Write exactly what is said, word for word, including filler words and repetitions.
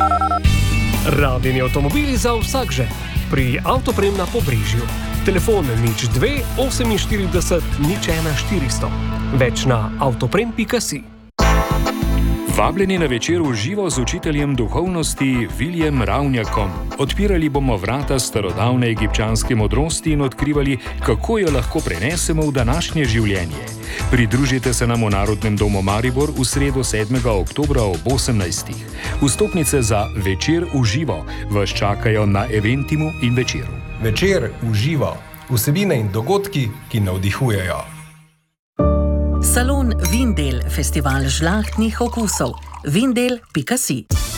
Rabljeni avtomobili za vsak žep. Pri Avtoprem na Pobrežju. Telefon nič dve oseminštirideset nič ena štiristo. Več na avtoprem pika si. Vabljeni na večer v živo z učiteljem duhovnosti Viljem Ravnjakom. Odpirali bomo vrata starodavne egipčanske modrosti in odkrivali, kako jo lahko prenesemo v današnje življenje. Pridružite se nam v Narodnem domu Maribor v sredo sedmega oktobra ob osemnajstih. Vstopnice za večer v živo vas čakajo na Eventimu in Večeru. Večer v živo. Vsebine in dogodki, ki navdihujejo. Salon Vindel, festival žlahtnih okusov. vindel pika si.